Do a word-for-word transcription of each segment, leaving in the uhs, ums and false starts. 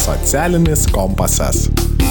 Socialinis kompasas.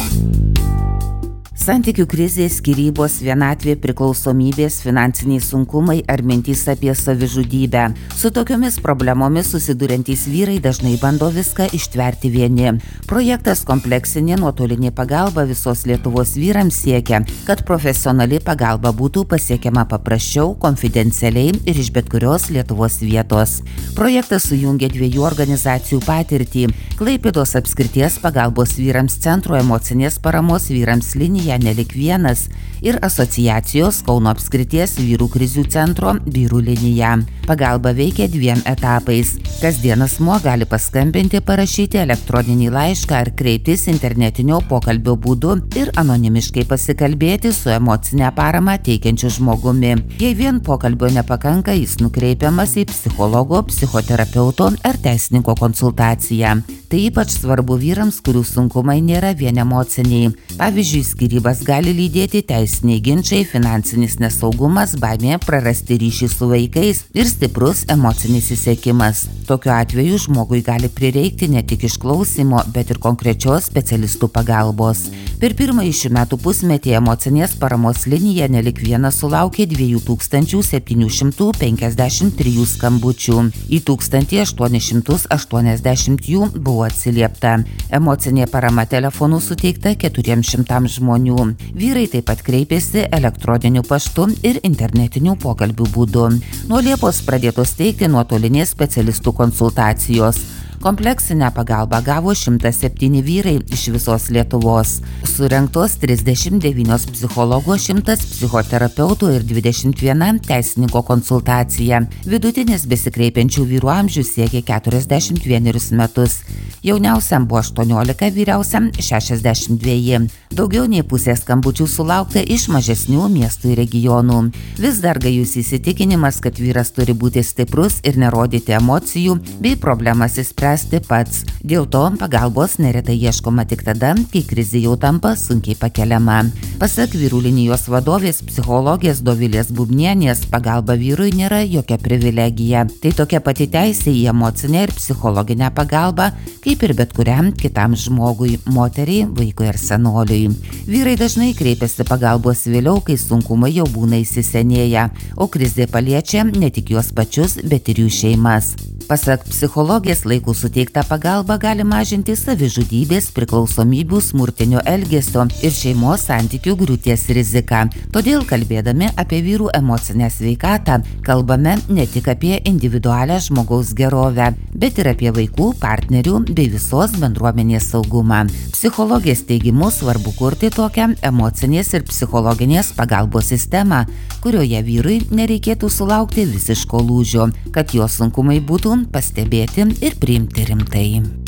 Santykių krizė, skyrybos, vienatvė, priklausomybės, finansiniai sunkumai ar mintys apie savižudybę. Su tokiomis problemomis susiduriantys vyrai dažnai bando viską ištverti vieni. Projektas kompleksinė nuotolinė pagalba visos Lietuvos vyrams siekia, kad profesionali pagalba būtų pasiekiama paprasčiau, konfidencialiai ir iš bet kurios Lietuvos vietos. Projektas sujungia dviejų organizacijų patirtį – Klaipėdos apskrities pagalbos vyrams centro emocinės paramos vyrams linija Nelik vienas ir asociacijos Kauno apskrities vyrų krizių centro vyrų linija. Pagalba veikia dviem etapais. Kasdien asmuo gali paskambinti, parašyti elektroninį laišką ar kreiptis internetinio pokalbio būdu ir anonimiškai pasikalbėti su emocinę paramą teikiančiu žmogumi. Jei vien pokalbio nepakanka, jis nukreipiamas į psichologo, psichoterapeuto ar teisininko konsultaciją. Tai ypač svarbu vyrams, kurių sunkumai nėra vien emociniai. Pavyzdžiui, skyrybas gali lydėti teisiniai ginčiai, finansinis nesaugumas, baimė prarasti ryšį su vaikais ir stiprus emocinis įsiekimas. Tokiu atveju žmogui gali prireikti ne tik išklausymo, bet ir konkrečios specialistų pagalbos. Per pirmąjį šių metų pusmetį emocinės paramos linija Nelik vienas sulaukė dviejų tūkstančių septynių šimtų penkiasdešimt trijų skambučių. Į tūkstantį aštuonis šimtus aštuoniasdešimt jų buvo atsiliepta. Emocinė parama telefonu suteikta keturiems šimtams žmonių. Vyrai taip pat kreipėsi elektroniniu paštu ir internetiniu pokalbių būdu. Nuo Liepos pradėtos teikti nuotolinės specialistų konsultacijos. Kompleksinę pagalbą gavo šimtas septyni vyrai iš visos Lietuvos. Surengtos trisdešimt devynios psichologo, šimtas psichoterapeutų ir dvidešimt viena teisininko konsultacija. Vidutinis besikreipiančių vyrų amžius siekia keturiasdešimt vienerius metus. Jauniausiam buvo aštuoniolika, vyriausiam šešiasdešimt dveji. Daugiau nei pusė skambučių sulaukta iš mažesnių miestų ir regionų. Vis dar gajus įsitikinimas, kad vyras turi būti stiprus ir nerodyti emocijų bei problemas išspręsti pats. Dėl to pagalbos neretai ieškoma tik tada, kai krizė jau tampa sunkiai pakeliama. Pasak vyrų linijos vadovės psichologės Dovilės Bubnienės, pagalba vyrui nėra jokia privilegija. Tai tokia pati teisė į emocinę ir psichologinę pagalbą, kaip ir bet kuriam kitam žmogui, moteriai, vaikui ar senoliui. Vyrai dažnai kreipiasi pagalbos vėliau, kai sunkumai jau būna įsisenėję, o krizė paliečia ne tik juos pačius, bet ir jų šeimas. Pasak psichologės, laikų suteikta pagalba gali mažinti savižudybės, priklausomybių, smurtinio elgesio ir šeimos santykių griūties riziką. Todėl, kalbėdami apie vyrų emocinę sveikatą, kalbame ne tik apie individualią žmogaus gerovę, bet ir apie vaikų, partnerių bei visos bendruomenės saugumą. Psichologės teigimu svarbu kurti tokią emocinės ir psichologinės pagalbos sistemą, kurioje vyrui nereikėtų sulaukti visiško lūžio, kad jo sunkumai būtų pastebėti ir priimti rimtai.